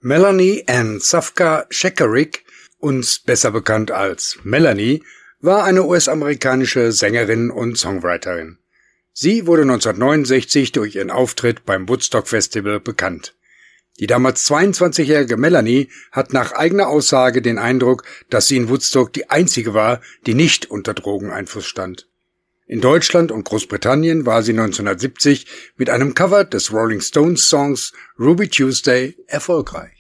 Melanie Ann Safka Shekerick, uns besser bekannt als Melanie, war eine US-amerikanische Sängerin und Songwriterin. Sie wurde 1969 durch ihren Auftritt beim Woodstock Festival bekannt. Die damals 22-jährige Melanie hat nach eigener Aussage den Eindruck, dass sie in Woodstock die einzige war, die nicht unter Drogeneinfluss stand. In Deutschland und Großbritannien war sie 1970 mit einem Cover des Rolling Stones Songs Ruby Tuesday erfolgreich.